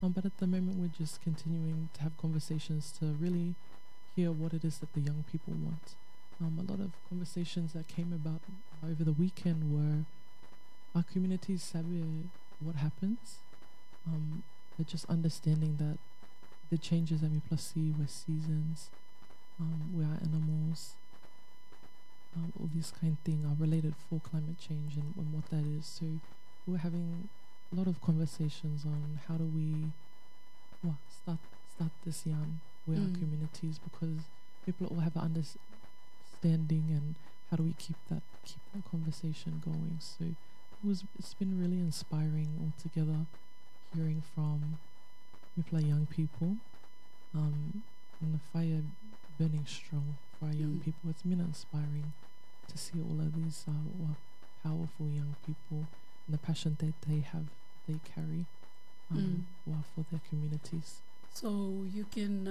But at the moment, we're just continuing to have conversations to really hear what it is that the young people want. A lot of conversations that came about over the weekend were our communities sabe what happens. They're just understanding that the changes that we plus see were seasons, we are animals, all this kind of thing are related for climate change and what that is. So we're having a lot of conversations on how do we start this yarn with our communities, because people all have an understanding, and how do we keep that conversation going. So it's been really inspiring altogether, hearing from people like young people, and the fire burning strong for our young people. It's been inspiring to see all of these powerful young people and the passion that they carry for their communities. So you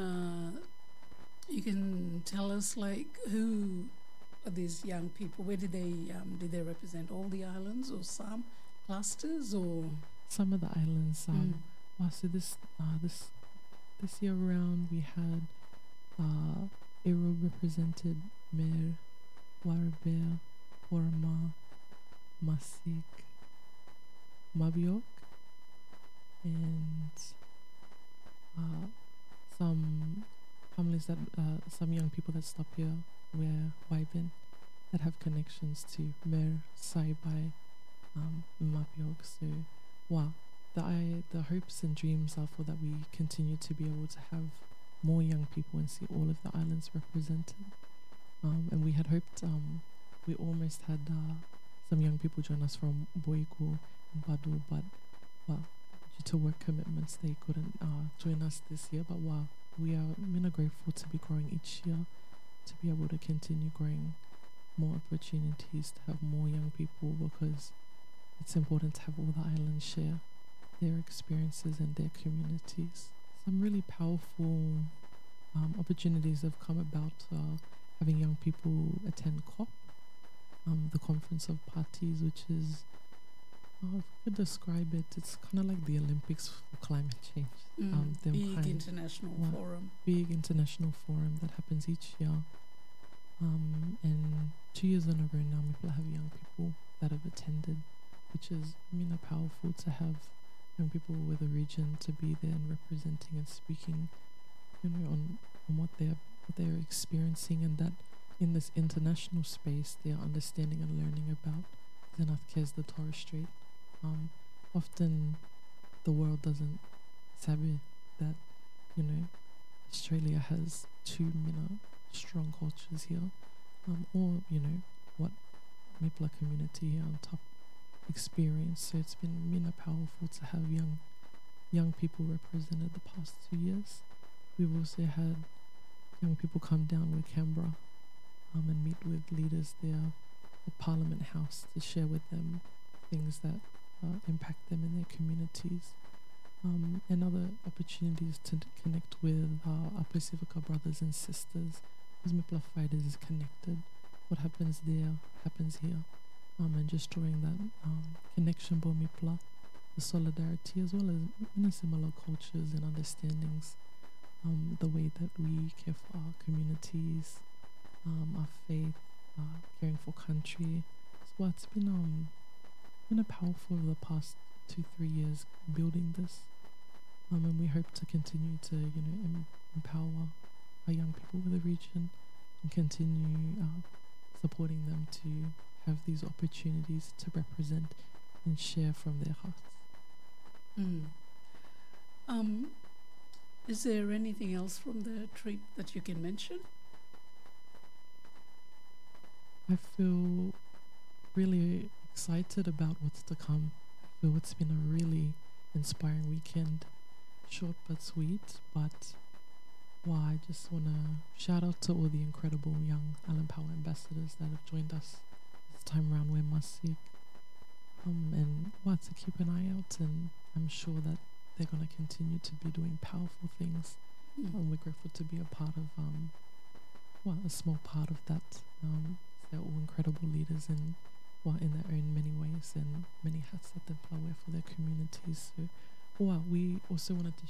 can tell us, like, who are these young people? Where did they represent? All the islands, or some clusters, or some of the islands? So this year around we had Ero represented Mer, Warabea, Porama, Masik, Mabiok, and some families that some young people that stop here were Waiben, that have connections to Mer, Saibai, Mabiok. So wow, the hopes and dreams are for that we continue to be able to have more young people and see all of the islands represented. And we had hoped, we almost had some young people join us from Boiku and Badu, but due to work commitments, they couldn't join us this year. But wow, we are grateful to be growing each year, to be able to continue growing more opportunities, to have more young people, because it's important to have all the islands share their experiences and their communities. Some really powerful opportunities have come about, having young people attend COP, the Conference of Parties, which is, if I could describe it, it's kind of like the Olympics for climate change. Big international forum. Big international forum that happens each year. And 2 years in a row now, people have young people that have attended, which is powerful to have young people with the region to be there and representing and speaking, on what they're experiencing, and that in this international space they are understanding and learning about Zenath the Torres Strait. Often the world doesn't sabe that Australia has two strong cultures here, or what Mipla community here on top experience. So it's been powerful to have young people represented the past 2 years. We've also had young people come down with Canberra and meet with leaders there at Parliament House to share with them things that impact them in their communities, and other opportunities to connect with our Pacifica brothers and sisters, because Mipla Fighters is connected. What happens there happens here, and just drawing that connection by Mipla, the solidarity, as well as similar cultures and understandings, the way that we care for our communities, our faith, caring for country. So it's been a powerful over the past 2-3 years building this, and we hope to continue to empower our young people with the region and continue supporting them to have these opportunities to represent and share from their hearts. Is there anything else from the trip that you can mention? I feel really excited about what's to come. I feel it's been a really inspiring weekend. Short but sweet, but I just want to shout out to all the incredible young Allen Power ambassadors that have joined us this time around. We're Masik, and to keep an eye out, and I'm sure that they're going to continue to be doing powerful things, and we're grateful to be a part of a small part of that. They're all incredible leaders in their own many ways and many hats that they wear for their communities. So Well, we also wanted to